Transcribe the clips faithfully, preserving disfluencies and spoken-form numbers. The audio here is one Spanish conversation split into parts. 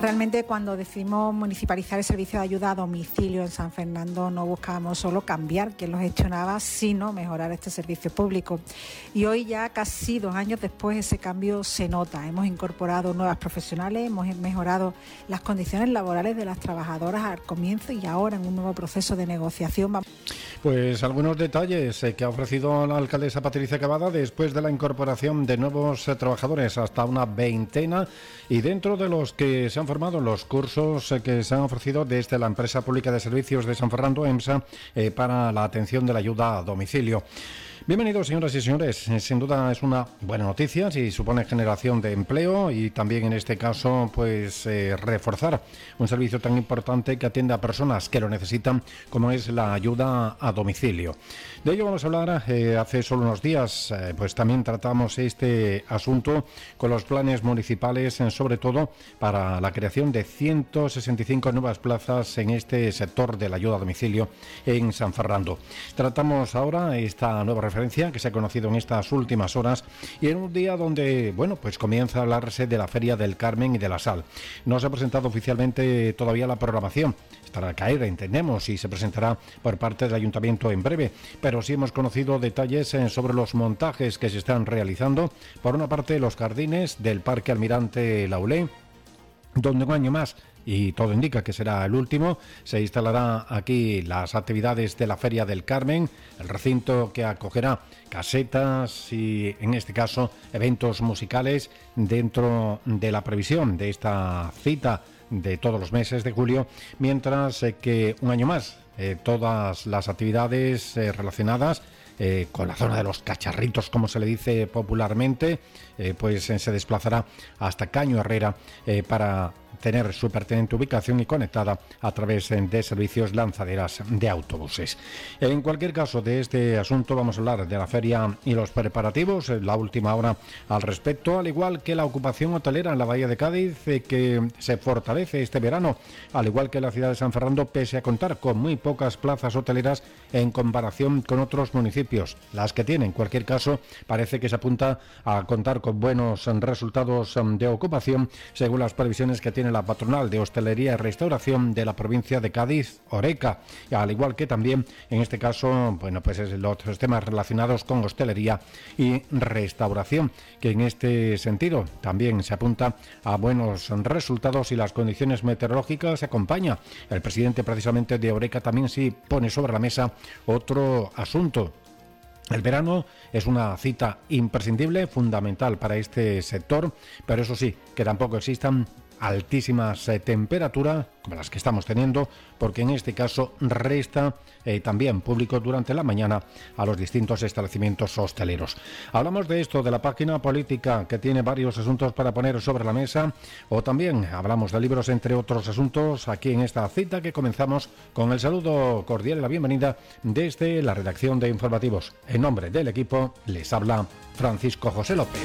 Realmente cuando decidimos municipalizar el servicio de ayuda a domicilio en San Fernando no buscábamos solo cambiar quien lo gestionaba, sino mejorar este servicio público. Y hoy ya casi dos años después ese cambio se nota. Hemos incorporado nuevas profesionales, hemos mejorado las condiciones laborales de las trabajadoras al comienzo y ahora en un nuevo proceso de negociación. Pues algunos detalles que ha ofrecido la alcaldesa Patricia Cavada después de la incorporación de nuevos trabajadores, hasta una veintena, y dentro de los que se han formado los cursos que se han ofrecido desde la empresa pública de servicios de San Fernando, EMSA, eh, para la atención de la ayuda a domicilio. Bienvenidos, señoras y señores. Sin duda es una buena noticia si supone generación de empleo y también en este caso pues eh, reforzar un servicio tan importante que atiende a personas que lo necesitan como es la ayuda a domicilio. De ello vamos a hablar. Eh, hace solo unos días eh, pues también tratamos este asunto con los planes municipales, eh, sobre todo para la creación de ciento sesenta y cinco nuevas plazas en este sector de la ayuda a domicilio en San Fernando. Tratamos ahora esta nueva referencia que se ha conocido en estas últimas horas y en un día donde, bueno, pues comienza a hablarse de la Feria del Carmen y de la Sal. No se ha presentado oficialmente todavía la programación. Estará a caer, entendemos, y se presentará por parte del Ayuntamiento en breve, pero sí hemos conocido detalles sobre los montajes que se están realizando. Por una parte, los jardines del Parque Almirante Laulé, donde un año más, y todo indica que será el último, se instalará aquí las actividades de la Feria del Carmen, el recinto que acogerá casetas y, en este caso, eventos musicales dentro de la previsión de esta cita de todos los meses de julio, mientras eh, que un año más eh, todas las actividades eh, relacionadas Eh, con la zona de los cacharritos, como se le dice popularmente, eh, pues eh, se desplazará hasta Caño Herrera eh, para tener su pertinente ubicación y conectada a través eh, de servicios lanzaderas de autobuses. En cualquier caso, de este asunto vamos a hablar de la feria y los preparativos, eh, la última hora al respecto, al igual que la ocupación hotelera en la Bahía de Cádiz, eh, que se fortalece este verano, al igual que la ciudad de San Fernando, pese a contar con muy pocas plazas hoteleras en comparación con otros municipios. Las que tienen, en cualquier caso, parece que se apunta a contar con buenos resultados de ocupación, según las previsiones que tiene la patronal de hostelería y restauración de la provincia de Cádiz, Horeca, al igual que también, en este caso, bueno, pues es los temas relacionados con hostelería y restauración, que en este sentido también se apunta a buenos resultados y las condiciones meteorológicas se acompaña. El presidente precisamente de Horeca también sí pone sobre la mesa otro asunto. El verano es una cita imprescindible, fundamental para este sector, pero eso sí, que tampoco existan altísimas eh, temperaturas como las que estamos teniendo, porque en este caso resta eh, también público durante la mañana a los distintos establecimientos hosteleros. Hablamos de esto, de la página política, que tiene varios asuntos para poner sobre la mesa, o también hablamos de libros, entre otros asuntos, aquí en esta cita que comenzamos con el saludo cordial y la bienvenida desde la redacción de Informativos. En nombre del equipo les habla Francisco José López.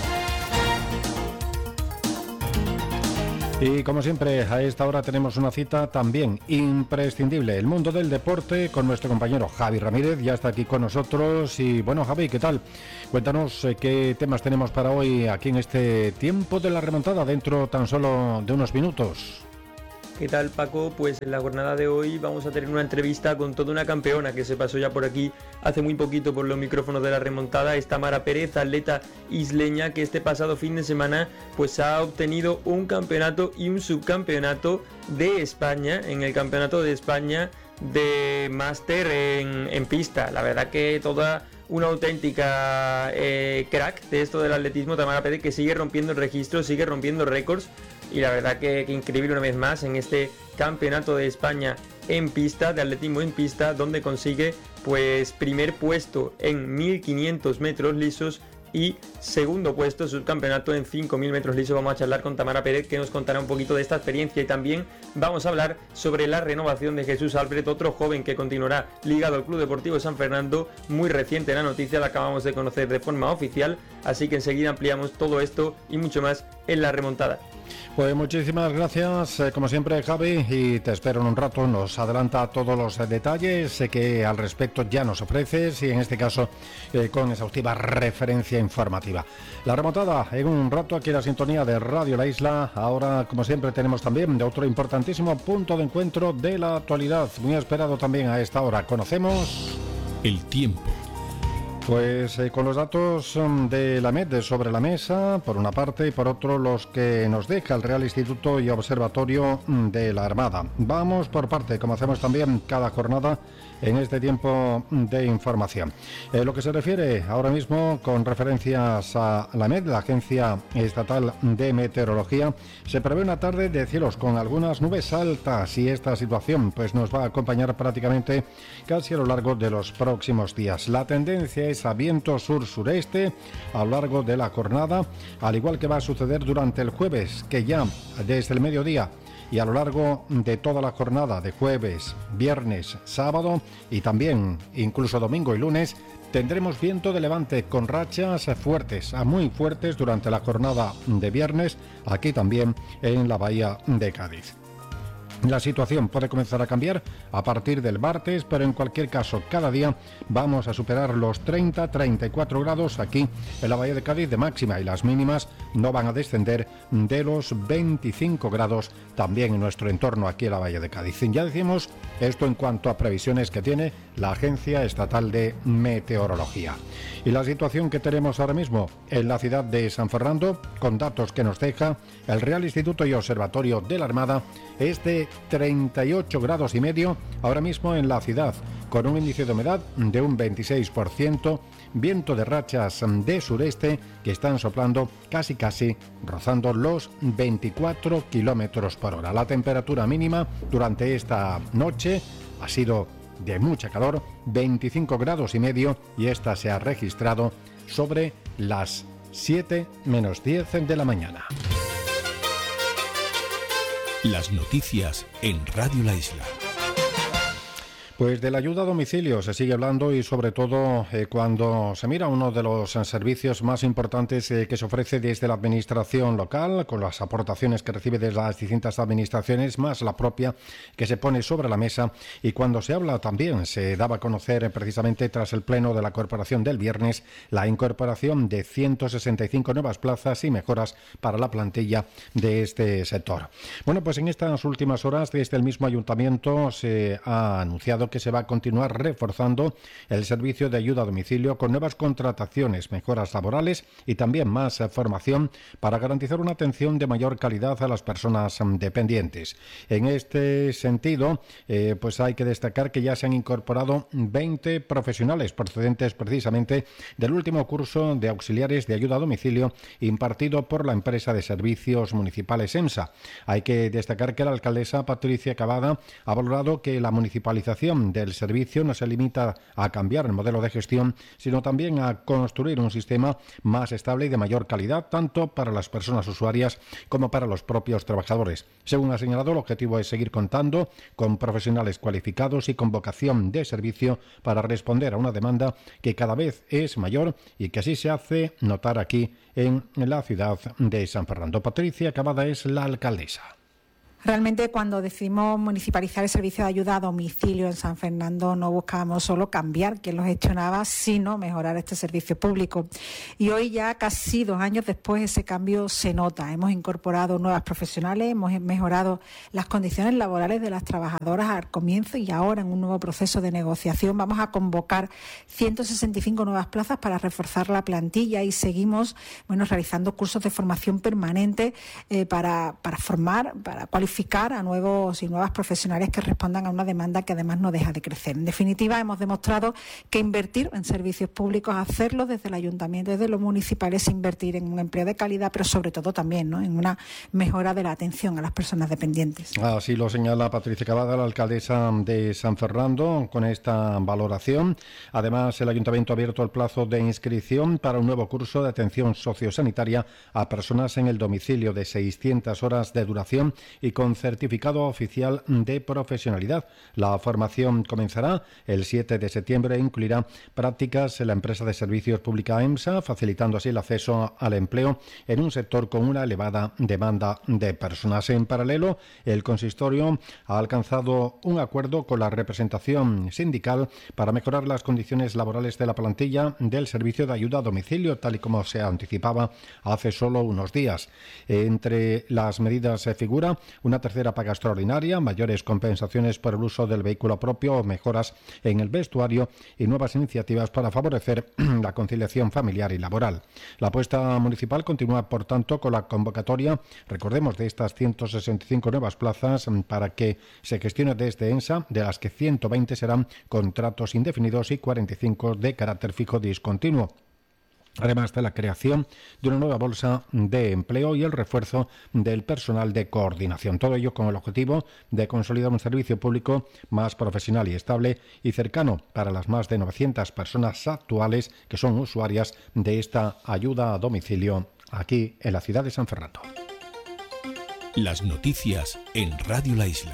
Y como siempre, a esta hora tenemos una cita también imprescindible, el mundo del deporte, con nuestro compañero Javi Ramírez. Ya está aquí con nosotros. Y bueno, Javi, ¿qué tal? Cuéntanos eh, qué temas tenemos para hoy aquí en este tiempo de la remontada, dentro tan solo de unos minutos. ¿Qué tal, Paco? Pues en la jornada de hoy vamos a tener una entrevista con toda una campeona que se pasó ya por aquí hace muy poquito por los micrófonos de la remontada. Es Tamara Pérez, atleta isleña, que este pasado fin de semana pues ha obtenido un campeonato y un subcampeonato de España en el Campeonato de España de máster en, en pista. La verdad que toda una auténtica eh, crack de esto del atletismo, Tamara Pérez, que sigue rompiendo registros, sigue rompiendo récords. Y la verdad que, que increíble una vez más en este Campeonato de España en pista, de atletismo en pista, donde consigue pues primer puesto en mil quinientos metros lisos y segundo puesto subcampeonato en cinco mil metros lisos. Vamos a charlar con Tamara Pérez, que nos contará un poquito de esta experiencia, y también vamos a hablar sobre la renovación de Jesús Albert, otro joven que continuará ligado al Club Deportivo San Fernando. Muy reciente la noticia, la acabamos de conocer de forma oficial, así que enseguida ampliamos todo esto y mucho más en la remontada. Pues muchísimas gracias, eh, como siempre, Javi, y te espero en un rato. Nos adelanta todos los eh, detalles eh, que al respecto ya nos ofreces, y en este caso eh, con exhaustiva referencia informativa. La remontada en un rato aquí en la sintonía de Radio La Isla. Ahora, como siempre, tenemos también de otro importantísimo punto de encuentro de la actualidad, muy esperado también a esta hora. Conocemos el tiempo. Pues eh, con los datos um, de la M E D sobre la mesa, por una parte, y por otro los que nos deja el Real Instituto y Observatorio um, de la Armada. Vamos por parte, como hacemos también cada jornada en este tiempo de información. Eh, lo que se refiere ahora mismo con referencias a la M E D, la Agencia Estatal de Meteorología, se prevé una tarde de cielos con algunas nubes altas, y esta situación pues nos va a acompañar prácticamente casi a lo largo de los próximos días. La tendencia es a viento sur-sureste a lo largo de la jornada, al igual que va a suceder durante el jueves, que ya desde el mediodía y a lo largo de toda la jornada de jueves, viernes, sábado y también incluso domingo y lunes, tendremos viento de levante con rachas fuertes a muy fuertes durante la jornada de viernes, aquí también en la bahía de Cádiz. La situación puede comenzar a cambiar a partir del martes, pero en cualquier caso, cada día vamos a superar los treinta a treinta y cuatro grados aquí en la bahía de Cádiz de máxima, y las mínimas no van a descender de los veinticinco grados también en nuestro entorno aquí en la bahía de Cádiz. Ya decimos esto en cuanto a previsiones que tiene la Agencia Estatal de Meteorología. Y la situación que tenemos ahora mismo en la ciudad de San Fernando, con datos que nos deja el Real Instituto y Observatorio de la Armada, es de treinta y ocho grados y medio ahora mismo en la ciudad, con un índice de humedad de un veintiséis por ciento, viento de rachas de sureste que están soplando casi casi rozando los veinticuatro kilómetros por hora. La temperatura mínima durante esta noche ha sido de mucha calor, veinticinco grados y medio, y esta se ha registrado sobre las siete menos diez de la mañana. Las noticias en Radio La Isla. Pues de la ayuda a domicilio se sigue hablando, y sobre todo eh, cuando se mira uno de los eh, servicios más importantes eh, que se ofrece desde la administración local, con las aportaciones que recibe de las distintas administraciones, más la propia que se pone sobre la mesa. Y cuando se habla también, se daba a conocer eh, precisamente tras el pleno de la corporación del viernes, la incorporación de ciento sesenta y cinco nuevas plazas y mejoras para la plantilla de este sector. Bueno, pues en estas últimas horas desde el mismo ayuntamiento se ha anunciado que se va a continuar reforzando el servicio de ayuda a domicilio con nuevas contrataciones, mejoras laborales y también más formación para garantizar una atención de mayor calidad a las personas dependientes. En este sentido, eh, pues hay que destacar que ya se han incorporado veinte profesionales procedentes precisamente del último curso de auxiliares de ayuda a domicilio impartido por la empresa de servicios municipales EMSA. Hay que destacar que la alcaldesa Patricia Cavada ha valorado que la municipalización del servicio no se limita a cambiar el modelo de gestión, sino también a construir un sistema más estable y de mayor calidad, tanto para las personas usuarias como para los propios trabajadores. Según ha señalado, el objetivo es seguir contando con profesionales cualificados y con vocación de servicio para responder a una demanda que cada vez es mayor y que así se hace notar aquí en la ciudad de San Fernando. Patricia Cavada es la alcaldesa. Realmente, cuando decidimos municipalizar el servicio de ayuda a domicilio en San Fernando, no buscábamos solo cambiar quien lo gestionaba, sino mejorar este servicio público. Y hoy, ya casi dos años después, ese cambio se nota. Hemos incorporado nuevas profesionales, hemos mejorado las condiciones laborales de las trabajadoras al comienzo, y ahora, en un nuevo proceso de negociación, vamos a convocar ciento sesenta y cinco nuevas plazas para reforzar la plantilla, y seguimos bueno, realizando cursos de formación permanente eh, para, para formar, para cualificar a nuevos y nuevas profesionales que respondan a una demanda que además no deja de crecer. En definitiva, hemos demostrado que invertir en servicios públicos, hacerlo desde el ayuntamiento, desde lo municipal, es invertir en un empleo de calidad, pero sobre todo también, ¿no?, en una mejora de la atención a las personas dependientes. Así lo señala Patricia Cavada, la alcaldesa de San Fernando, con esta valoración. Además, el ayuntamiento ha abierto el plazo de inscripción para un nuevo curso de atención sociosanitaria a personas en el domicilio de seiscientas horas de duración y con con certificado oficial de profesionalidad. La formación comenzará el siete de septiembre e incluirá prácticas en la empresa de servicios pública EMSA, facilitando así el acceso al empleo en un sector con una elevada demanda de personas. En paralelo, el consistorio ha alcanzado un acuerdo con la representación sindical para mejorar las condiciones laborales de la plantilla del servicio de ayuda a domicilio, tal y como se anticipaba hace solo unos días. Entre las medidas se figura una tercera paga extraordinaria, mayores compensaciones por el uso del vehículo propio, mejoras en el vestuario y nuevas iniciativas para favorecer la conciliación familiar y laboral. La apuesta municipal continúa, por tanto, con la convocatoria, recordemos, de estas ciento sesenta y cinco nuevas plazas para que se gestione desde EMSA, de las que ciento veinte serán contratos indefinidos y cuarenta y cinco de carácter fijo discontinuo, además de la creación de una nueva bolsa de empleo y el refuerzo del personal de coordinación. Todo ello con el objetivo de consolidar un servicio público más profesional y estable y cercano para las más de novecientas personas actuales que son usuarias de esta ayuda a domicilio aquí en la ciudad de San Fernando. Las noticias en Radio La Isla.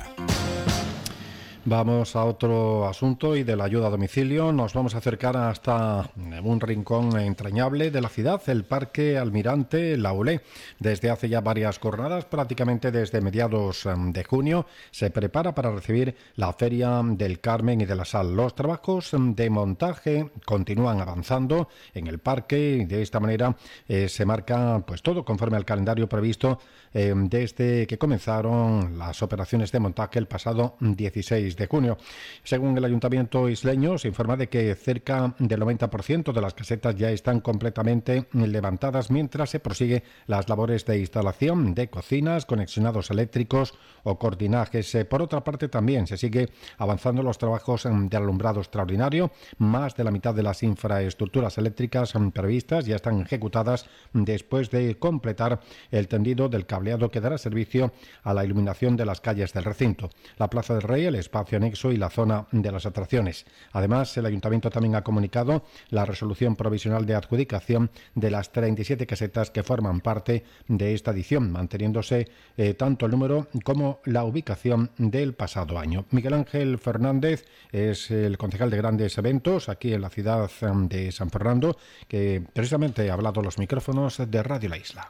Vamos a otro asunto y de la ayuda a domicilio. Nos vamos a acercar hasta un rincón entrañable de la ciudad, el Parque Almirante Laulé. Desde hace ya varias jornadas, prácticamente desde mediados de junio, se prepara para recibir la Feria del Carmen y de la Sal. Los trabajos de montaje continúan avanzando en el parque y de esta manera eh, se marca pues todo conforme al calendario previsto eh, desde que comenzaron las operaciones de montaje el pasado dieciséis de junio. Según el Ayuntamiento isleño, se informa de que cerca del noventa por ciento de las casetas ya están completamente levantadas, mientras se prosigue las labores de instalación de cocinas, conexionados eléctricos o cortinajes. Por otra parte, también se sigue avanzando los trabajos de alumbrado extraordinario. Más de la mitad de las infraestructuras eléctricas previstas ya están ejecutadas después de completar el tendido del cableado que dará servicio a la iluminación de las calles del recinto. La Plaza del Rey, el espacio anexo y la zona de las atracciones. Además, el Ayuntamiento también ha comunicado la resolución provisional de adjudicación de las treinta y siete casetas que forman parte de esta edición, manteniéndose eh, tanto el número como la ubicación del pasado año. Miguel Ángel Fernández es el concejal de grandes eventos aquí en la ciudad de San Fernando, que precisamente ha hablado a los micrófonos de Radio La Isla.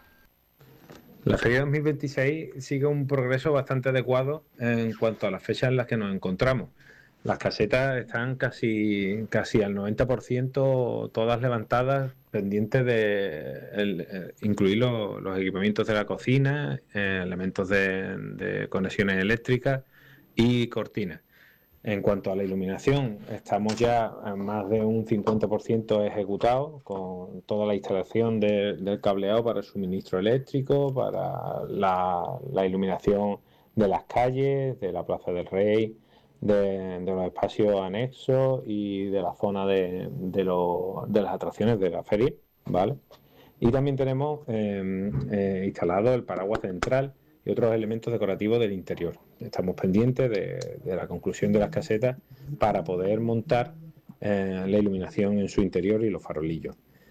La Feria dos mil veintiséis sigue un progreso bastante adecuado en cuanto a las fechas en las que nos encontramos. Las casetas están casi, casi al noventa por ciento todas levantadas, pendientes de el, eh, incluir los, los equipamientos de la cocina, eh, elementos de, de conexiones eléctricas y cortinas. En cuanto a la iluminación, estamos ya a más de un cincuenta por ciento ejecutados con toda la instalación de, del cableado para el suministro eléctrico, para la, la iluminación de las calles, de la Plaza del Rey, de, de los espacios anexos y de la zona de, de, lo, de las atracciones de la feria, ¿vale? Y también tenemos eh, eh, instalado el paraguas central y otros elementos decorativos del interior. Estamos pendientes de, de la conclusión de las casetas para poder montar eh, la iluminación en su interior y los farolillos.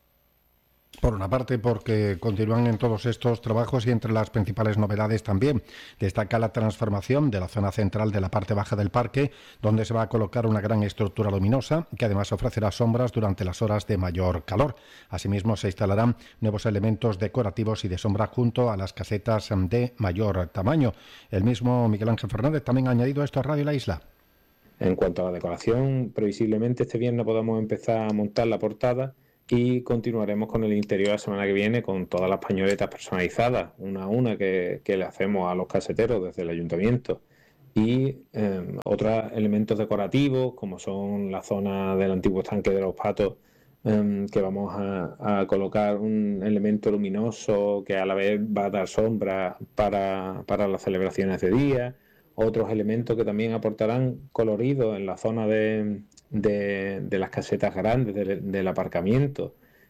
Por una parte, porque continúan en todos estos trabajos y entre las principales novedades también destaca la transformación de la zona central de la parte baja del parque, donde se va a colocar una gran estructura luminosa que además ofrecerá sombras durante las horas de mayor calor. Asimismo, se instalarán nuevos elementos decorativos y de sombra junto a las casetas de mayor tamaño. El mismo Miguel Ángel Fernández también ha añadido esto a Radio La Isla. En cuanto a la decoración, previsiblemente este viernes podamos empezar a montar la portada y continuaremos con el interior la semana que viene con todas las pañoletas personalizadas, una a una que, que le hacemos a los caseteros desde el ayuntamiento. Y eh, otros elementos decorativos, como son la zona del antiguo estanque de los patos, eh, que vamos a, a colocar un elemento luminoso que a la vez va a dar sombra para, para las celebraciones de día. Otros elementos que también aportarán colorido en la zona de... De, de las casetas grandes de, del aparcamiento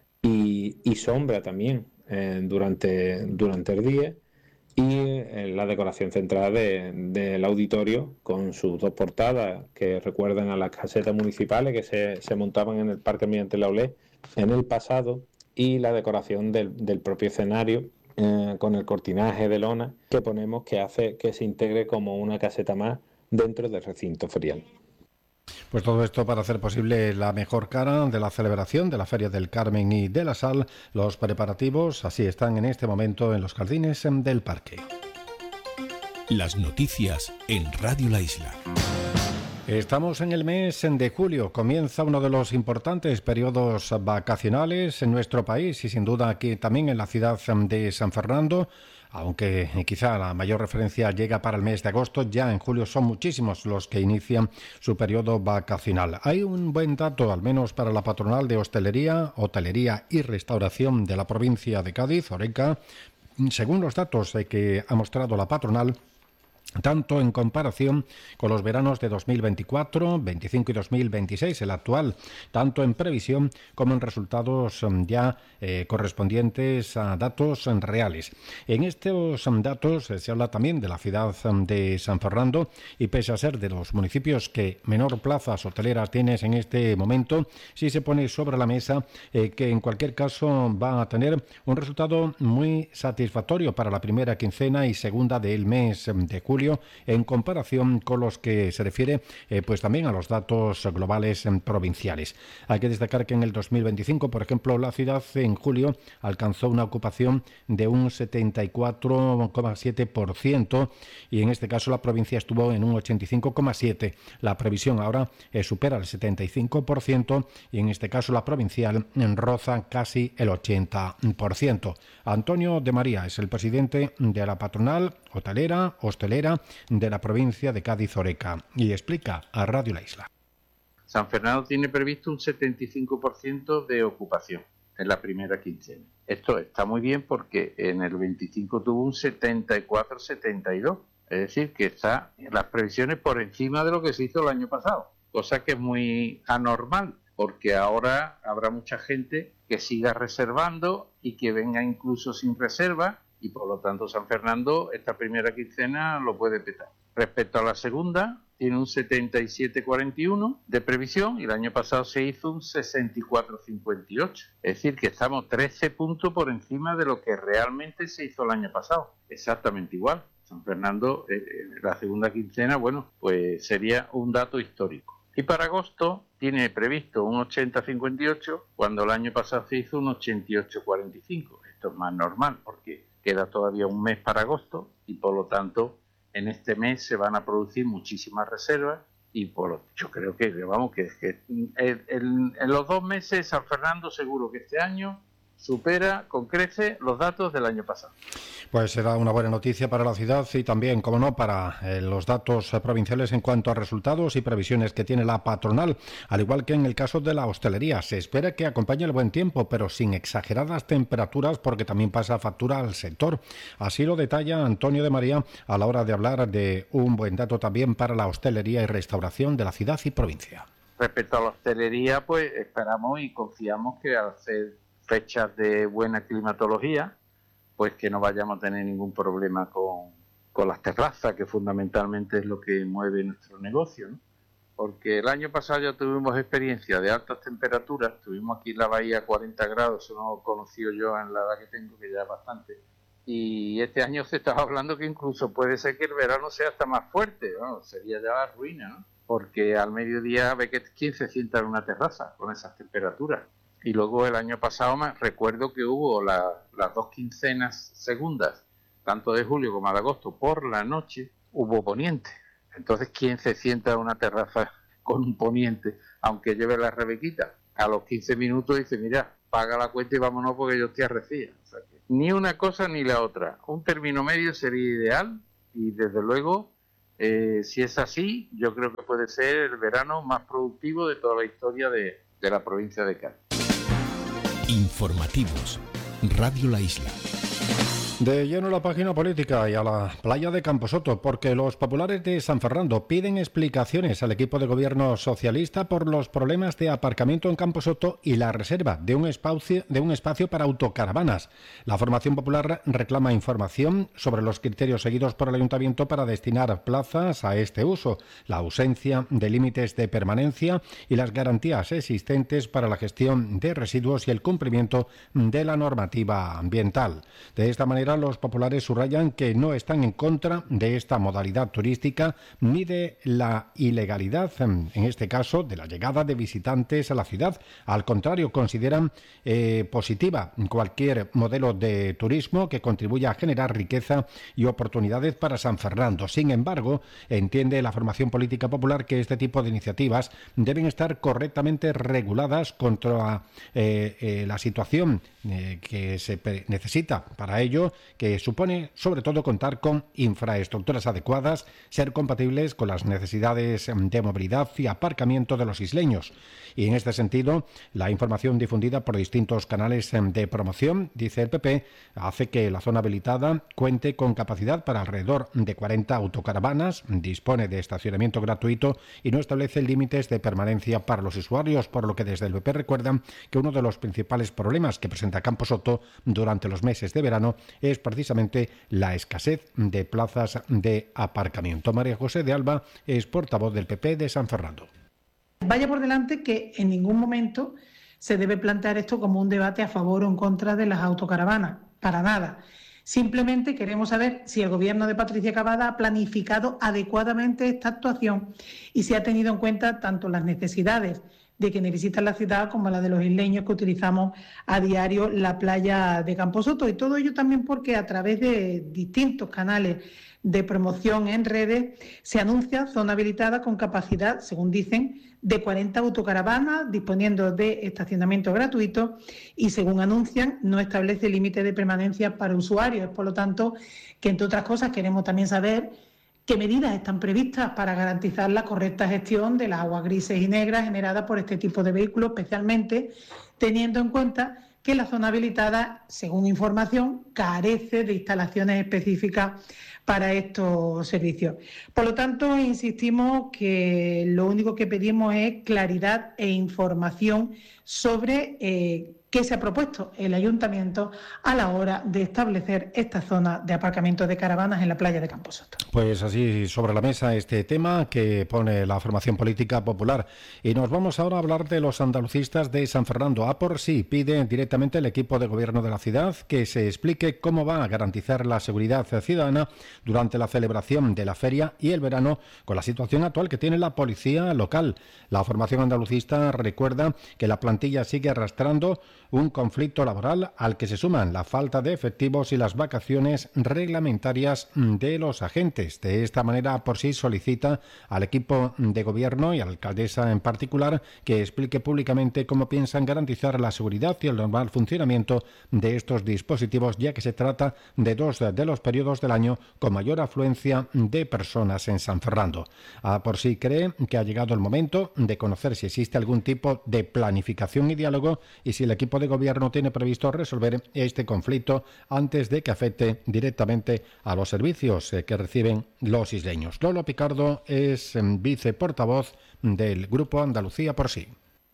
y, y sombra también eh, durante, durante el día y eh, la decoración central de, del auditorio con sus dos portadas que recuerdan a las casetas municipales que se, se montaban en el Parque Almirante Laulé en el pasado y la decoración del, del propio escenario eh, con el cortinaje de lona que ponemos, que hace que se integre como una caseta más dentro del recinto ferial. Pues todo esto para hacer posible la mejor cara de la celebración de la Feria del Carmen y de la Sal. Los preparativos así están en este momento en los jardines del parque. Las noticias en Radio La Isla. Estamos en el mes de julio, comienza uno de los importantes periodos vacacionales en nuestro país y sin duda aquí también en la ciudad de San Fernando, aunque quizá la mayor referencia llega para el mes de agosto, ya en julio son muchísimos los que inician su periodo vacacional. Hay un buen dato, al menos para la patronal de hostelería, hotelería y restauración de la provincia de Cádiz, Horeca, según los datos que ha mostrado la patronal, tanto en comparación con los veranos de dos mil veinticuatro, veinticinco y dos mil veintiséis, el actual, tanto en previsión como en resultados ya eh, correspondientes a datos reales. En estos datos eh, se habla también de la ciudad de San Fernando y pese a ser de los municipios que menor plazas hoteleras tienes en este momento, sí se pone sobre la mesa eh, que en cualquier caso va a tener un resultado muy satisfactorio para la primera quincena y segunda del mes de julio, en comparación con los que se refiere eh, pues también a los datos globales eh, provinciales. Hay que destacar que en el dos mil veinticinco, por ejemplo, la ciudad en julio alcanzó una ocupación de un setenta y cuatro coma siete por ciento y en este caso la provincia estuvo en un ochenta y cinco coma siete por ciento. La previsión ahora eh, supera el setenta y cinco por ciento y en este caso la provincial roza casi el ochenta por ciento. Antonio de María es el presidente de la patronal hotelera, hostelera de la provincia de Cádiz-Oreca y explica a Radio La Isla. San Fernando tiene previsto un setenta y cinco por ciento de ocupación en la primera quincena. Esto está muy bien porque en el veinticinco tuvo un setenta y cuatro setenta y dos, es decir, que está en las previsiones por encima de lo que se hizo el año pasado, cosa que es muy anormal porque ahora habrá mucha gente que siga reservando y que venga incluso sin reserva y por lo tanto San Fernando esta primera quincena lo puede petar. Respecto a la segunda, tiene un setenta y siete cuarenta y uno de previsión y el año pasado se hizo un sesenta y cuatro cincuenta y ocho. Es decir, que estamos trece puntos por encima de lo que realmente se hizo el año pasado. Exactamente igual. San Fernando, eh, la segunda quincena, bueno, pues sería un dato histórico. Y para agosto tiene previsto un ochenta cincuenta y ocho cuando el año pasado se hizo un ochenta y ocho cuarenta y cinco. Esto es más normal porque queda todavía un mes para agosto y por lo tanto en este mes se van a producir muchísimas reservas y por lo, yo creo que vamos que, que en, en, en los dos meses San Fernando seguro que este año supera con creces los datos del año pasado. Pues será una buena noticia para la ciudad y también, como no, para eh, los datos eh, provinciales en cuanto a resultados y previsiones que tiene la patronal, al igual que en el caso de la hostelería. Se espera que acompañe el buen tiempo, pero sin exageradas temperaturas, porque también pasa factura al sector. Así lo detalla Antonio de María a la hora de hablar de un buen dato también para la hostelería y restauración de la ciudad y provincia. Respecto a la hostelería, pues esperamos y confiamos que al ser fechas de buena climatología, pues que no vayamos a tener ningún problema con, con las terrazas, que fundamentalmente es lo que mueve nuestro negocio, ¿no? Porque el año pasado ya tuvimos experiencia de altas temperaturas, tuvimos aquí en la bahía cuarenta grados, eso no lo he conocido yo en la edad que tengo, que ya es bastante, y este año se estaba hablando que incluso puede ser que el verano sea hasta más fuerte, ¿no? Sería ya la ruina, ¿no? Porque al mediodía ve que quién se sienta en una terraza con esas temperaturas. Y luego el año pasado me recuerdo que hubo la, las dos quincenas segundas, tanto de julio como de agosto, por la noche, hubo poniente. Entonces, ¿quién se sienta en una terraza con un poniente, aunque lleve la rebequita? A los quince minutos dice, mira, paga la cuenta y vámonos porque yo estoy arrecía. O sea que ni una cosa ni la otra. Un término medio sería ideal y desde luego, eh, si es así, yo creo que puede ser el verano más productivo de toda la historia de, de la provincia de Cádiz. Informativos. Radio La Isla. De lleno la página política y a la playa de Camposoto, porque los populares de San Fernando piden explicaciones al equipo de gobierno socialista por los problemas de aparcamiento en Camposoto y la reserva de un espacio, de un espacio para autocaravanas. La formación popular reclama información sobre los criterios seguidos por el ayuntamiento para destinar plazas a este uso, la ausencia de límites de permanencia y las garantías existentes para la gestión de residuos y el cumplimiento de la normativa ambiental. De esta manera, manera, los populares subrayan que no están en contra de esta modalidad turística ni de la ilegalidad, en este caso, de la llegada de visitantes a la ciudad. Al contrario, consideran eh, positiva cualquier modelo de turismo que contribuya a generar riqueza y oportunidades para San Fernando. Sin embargo, entiende la formación política popular que este tipo de iniciativas deben estar correctamente reguladas contra eh, eh, la situación eh, que se necesita para ello, que supone sobre todo contar con infraestructuras adecuadas, ser compatibles con las necesidades de movilidad y aparcamiento de los isleños. Y en este sentido, la información difundida por distintos canales de promoción, dice el P P, hace que la zona habilitada cuente con capacidad para alrededor de cuarenta autocaravanas, dispone de estacionamiento gratuito y no establece límites de permanencia para los usuarios, por lo que desde el P P recuerdan que uno de los principales problemas que presenta Camposoto durante los meses de verano es precisamente la escasez de plazas de aparcamiento. María José de Alba es portavoz del P P de San Fernando. Vaya por delante que en ningún momento se debe plantear esto como un debate a favor o en contra de las autocaravanas, para nada. Simplemente queremos saber si el Gobierno de Patricia Cavada ha planificado adecuadamente esta actuación y si ha tenido en cuenta tanto las necesidades de quienes visitan la ciudad como la de los isleños que utilizamos a diario la playa de Camposoto. Y todo ello también porque a través de distintos canales de promoción en redes se anuncia zona habilitada con capacidad, según dicen, de cuarenta autocaravanas, disponiendo de estacionamiento gratuito y, según anuncian, no establece límite de permanencia para usuarios. Por lo tanto, que entre otras cosas queremos también saber qué medidas están previstas para garantizar la correcta gestión de las aguas grises y negras generadas por este tipo de vehículos, especialmente teniendo en cuenta que la zona habilitada, según información, carece de instalaciones específicas para estos servicios. Por lo tanto, insistimos que lo único que pedimos es claridad e información sobre eh, qué se ha propuesto el Ayuntamiento a la hora de establecer esta zona de aparcamiento de caravanas en la playa de Camposoto. Pues así sobre la mesa este tema que pone la formación política popular. Y nos vamos ahora a hablar de los andalucistas de San Fernando. A por sí pide directamente el equipo de gobierno de la ciudad que se explique cómo va a garantizar la seguridad ciudadana durante la celebración de la feria y el verano con la situación actual que tiene la policía local. La formación andalucista recuerda que la plantilla sigue arrastrando un conflicto laboral al que se suman la falta de efectivos y las vacaciones reglamentarias de los agentes. De esta manera, por sí solicita al equipo de gobierno y a la alcaldesa en particular que explique públicamente cómo piensan garantizar la seguridad y el normal funcionamiento de estos dispositivos, ya que se trata de dos de los periodos del año con mayor afluencia de personas en San Fernando. A por sí cree que ha llegado el momento de conocer si existe algún tipo de planificación y diálogo y si el equipo de gobierno tiene previsto resolver este conflicto antes de que afecte directamente a los servicios que reciben los isleños. Lolo Picardo es viceportavoz del Grupo Andalucía por sí.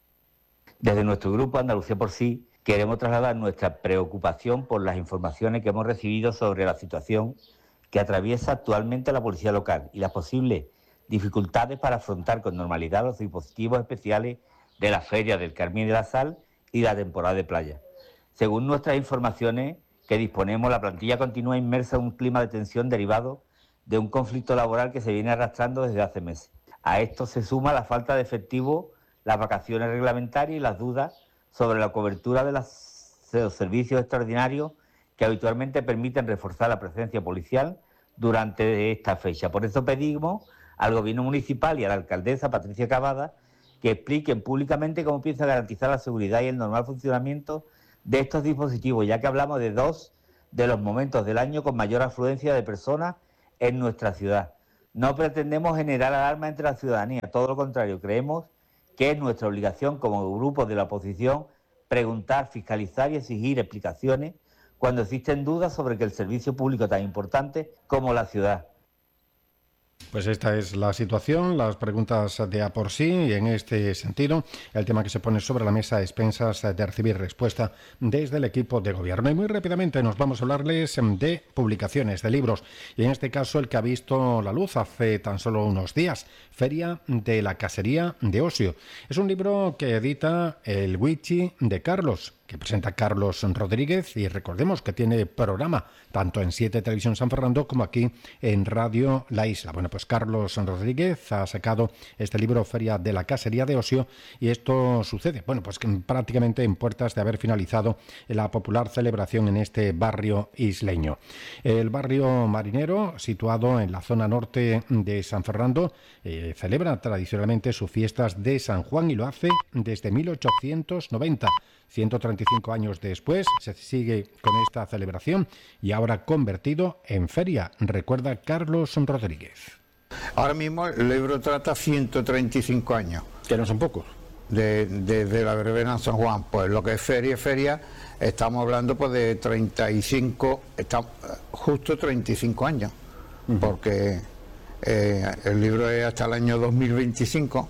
Desde nuestro Grupo Andalucía por sí queremos trasladar nuestra preocupación por las informaciones que hemos recibido sobre la situación que atraviesa actualmente la policía local y las posibles dificultades para afrontar con normalidad los dispositivos especiales de la Feria del Carmín de la Sal y la temporada de playa. Según nuestras informaciones que disponemos, la plantilla continúa inmersa en un clima de tensión derivado de un conflicto laboral que se viene arrastrando desde hace meses. A esto se suma la falta de efectivo, las vacaciones reglamentarias y las dudas sobre la cobertura de, las, de los servicios extraordinarios que habitualmente permiten reforzar la presencia policial durante esta fecha. Por eso pedimos al Gobierno municipal y a la alcaldesa Patricia Cavada que expliquen públicamente cómo piensa garantizar la seguridad y el normal funcionamiento de estos dispositivos, ya que hablamos de dos de los momentos del año con mayor afluencia de personas en nuestra ciudad. No pretendemos generar alarma entre la ciudadanía, todo lo contrario, creemos que es nuestra obligación como grupo de la oposición preguntar, fiscalizar y exigir explicaciones cuando existen dudas sobre que el servicio público tan importante como la ciudad. Pues esta es la situación, las preguntas de a por sí, y en este sentido el tema que se pone sobre la mesa a expensas de recibir respuesta desde el equipo de gobierno. Y muy rápidamente nos vamos a hablarles de publicaciones, de libros, y en este caso el que ha visto la luz hace tan solo unos días, Feria de la Casería de Osio. Es un libro que edita el Wichi de Carlos, que presenta Carlos Rodríguez, y recordemos que tiene programa tanto en siete Televisión San Fernando como aquí en Radio La Isla. Bueno, pues Carlos Rodríguez ha sacado este libro Feria de la Casería de Ocio, y esto sucede, bueno, pues que prácticamente en puertas de haber finalizado la popular celebración en este barrio isleño. El barrio marinero, situado en la zona norte de San Fernando, eh, celebra tradicionalmente sus fiestas de San Juan y lo hace desde mil ochocientos noventa. ciento treinta y cinco años después se sigue con esta celebración y ahora convertido en feria, recuerda Carlos Rodríguez. Ahora mismo el libro trata ciento treinta y cinco años. Que no son pocos. De, de, de la verbena San Juan. Pues lo que es feria, feria, estamos hablando pues de treinta y cinco, está, justo treinta y cinco años, uh-huh. porque eh, el libro es hasta el año dos mil veinticinco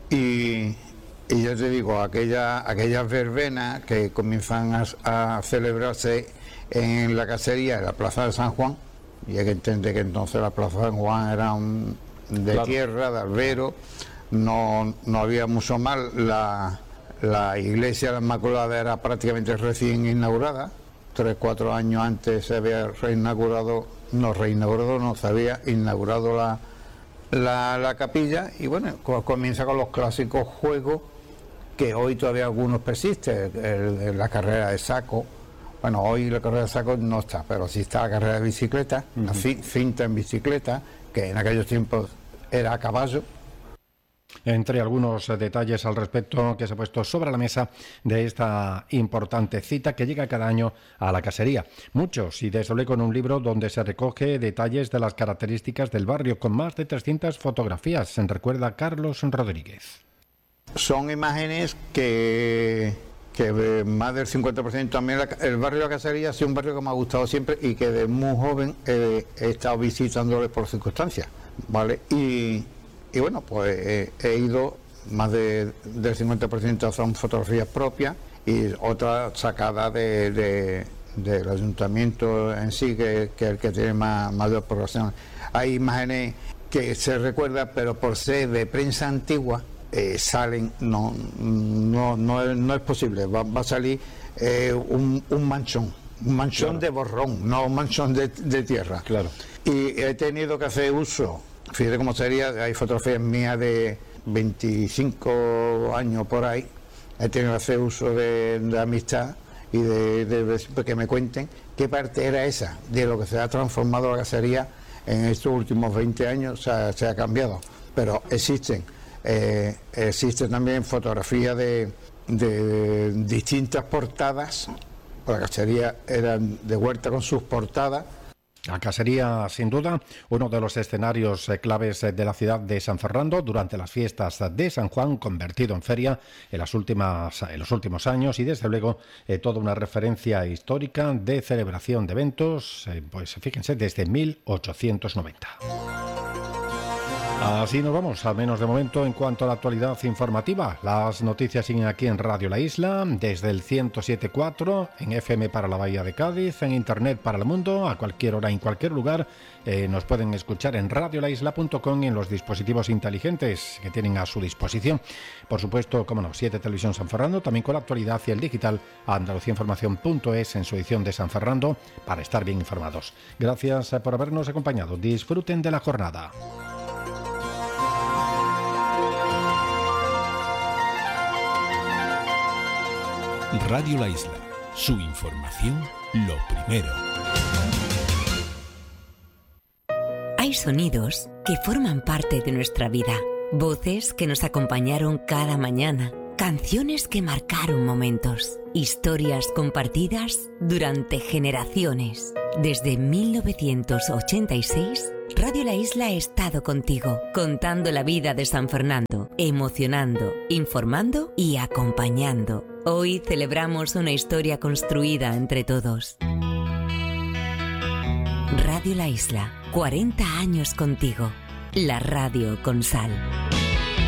y, y yo te digo, aquella, aquellas verbenas que comienzan a, a celebrarse en la casería de la Plaza de San Juan, y hay que entender que entonces la Plaza de San Juan era un, de claro. tierra, de albero, no, no había mucho más, la, la iglesia de la Inmaculada era prácticamente recién inaugurada, tres, cuatro años antes se había reinaugurado, no reinaugurado, no, se había inaugurado la, la, la capilla, y bueno, comienza con los clásicos juegos que hoy todavía algunos persisten, el, el, la carrera de saco. Bueno, hoy la carrera de saco no está, pero sí está la carrera de bicicleta, uh-huh. la cinta en bicicleta, que en aquellos tiempos era a caballo. Entre algunos detalles al respecto que se ha puesto sobre la mesa de esta importante cita que llega cada año a la casería. Muchos, y desde luego en un libro donde se recoge detalles de las características del barrio, con más de trescientas fotografías, se recuerda Carlos Rodríguez. Son imágenes que... que más del cincuenta por ciento también el barrio de la Casería ha sido un barrio que me ha gustado siempre y que de muy joven eh, he estado visitándole por circunstancias, ¿vale? Y, y bueno, pues eh, he ido, más de, del cincuenta por ciento son fotografías propias y otras sacadas de, de, del ayuntamiento en sí, que, que es el que tiene más, mayor población. Hay imágenes que se recuerdan, pero por ser de prensa antigua, Eh, salen, no no no es, no es posible, va, va a salir eh, un, un manchón, un manchón claro. de borrón, no un manchón de, de tierra. Claro. Y he tenido que hacer uso, fíjate cómo sería, hay fotografías mías de veinticinco años por ahí, he tenido que hacer uso de, de amistad y de, de, de que me cuenten qué parte era esa, de lo que se ha transformado la casería en estos últimos veinte años, o sea, se ha cambiado, pero existen. Eh, existe también fotografía de, de distintas portadas, la casería era de Huerta con sus portadas. La casería, sin duda, uno de los escenarios eh, claves eh, de la ciudad de San Fernando durante las fiestas de San Juan, convertido en feria en, las últimas, en los últimos años, y desde luego eh, toda una referencia histórica de celebración de eventos, eh, pues fíjense, desde mil ochocientos noventa. Así nos vamos, al menos de momento, en cuanto a la actualidad informativa. Las noticias siguen aquí en Radio La Isla, desde el ciento siete punto cuatro, en F M para la Bahía de Cádiz, en Internet para el mundo, a cualquier hora, en cualquier lugar. Eh, nos pueden escuchar en radio la isla punto com y en los dispositivos inteligentes que tienen a su disposición. Por supuesto, como no, siete Televisión San Fernando, también con la actualidad y el digital andalucía información punto es en su edición de San Fernando, para estar bien informados. Gracias por habernos acompañado. Disfruten de la jornada. Radio La Isla, su información lo primero. Hay sonidos que forman parte de nuestra vida, voces que nos acompañaron cada mañana, canciones que marcaron momentos, historias compartidas durante generaciones. Desde mil novecientos ochenta y seis, Radio La Isla ha estado contigo, contando la vida de San Fernando, emocionando, informando y acompañando. Hoy celebramos una historia construida entre todos. Radio La Isla, cuarenta años contigo. La radio con sal.